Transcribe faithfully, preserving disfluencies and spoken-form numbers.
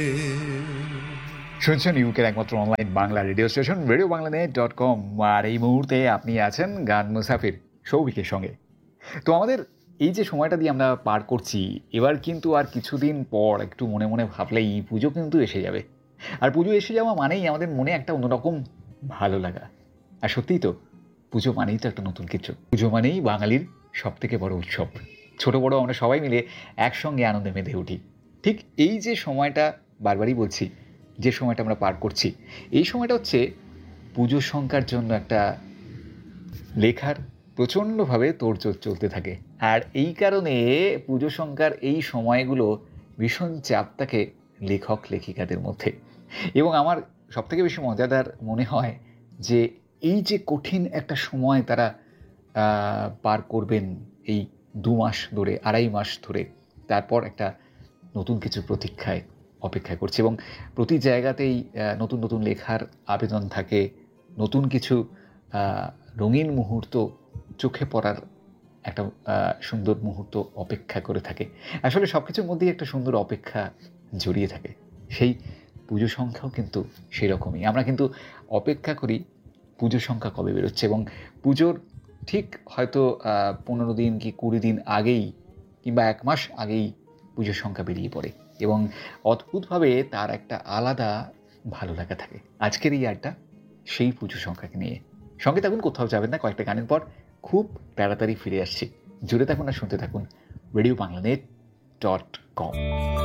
শুনছেন ইউকের একমাত্র online Bangla radio station radio Bangla net dot com. আর এই মুহূর্তে আপনি আছেন গান মুসাফির সৌভিকের সঙ্গে। তো আমাদের এই যে সময়টা দিয়ে আমরা পার করছি, এবার কিন্তু আর কিছুদিন পর একটু মনে মনে ভাবলেই পুজো কিন্তু এসে যাবে। আর পুজো এসে যাওয়া মানেই আমাদের মনে একটা অন্যরকম ভালো লাগা। আর সত্যিই তো, পুজো মানেই তো একটা নতুন কিছু। পুজো মানেই বাঙালির সব থেকে বড় উৎসব। ছোট বড় আমরা সবাই মিলে একসঙ্গে আনন্দে মেতে উঠি। ঠিক এই যে সময়টা, বারবারই বলছি, যে সময়টা আমরা পার করছি, এই সময়টা হচ্ছে পুজো সংখ্যার জন্য একটা লেখার প্রচণ্ডভাবে তোড়জোড় চলতে থাকে। আর এই কারণে পুজো সংখ্যার এই সময়গুলো ভীষণ চাপ থাকে লেখক লেখিকাদের মধ্যে। এবং আমার সবথেকে বেশি মজাদার মনে হয় যে এই যে কঠিন একটা সময় তারা পার করবেন এই দু মাস ধরে, আড়াই মাস ধরে, তারপর একটা নতুন কিছু প্রতীক্ষায় অপেক্ষা করছে। এবং প্রতি জায়গাতেই নতুন নতুন লেখার আবেদন থাকে, নতুন কিছু রঙিন মুহূর্ত চোখে পড়ার একটা সুন্দর মুহূর্ত অপেক্ষা করে থাকে। আসলে সব কিছুর মধ্যেই একটা সুন্দর অপেক্ষা জড়িয়ে থাকে। সেই পুজো সংখ্যাও কিন্তু সেই রকমই। আমরা কিন্তু অপেক্ষা করি পুজো সংখ্যা কবে বেরোচ্ছে, এবং পুজোর ঠিক হয়তো পনেরো দিন কি কুড়ি দিন আগেই কিংবা এক মাস আগেই পুজোর সংখ্যা বেরিয়ে পড়ে, এবং অদ্ভুতভাবে তার একটা আলাদা ভালো লাগা থাকে। আজকের এই আড্ডা সেই পুজো সংখ্যাকে নিয়ে। সঙ্গে থাকুন, কোথাও যাবেন না। কয়েকটা গানের পর খুব তাড়াতাড়ি ফিরে আসছি। জুড়ে থাকুন আর শুনতে থাকুন radio Bangla net dot com.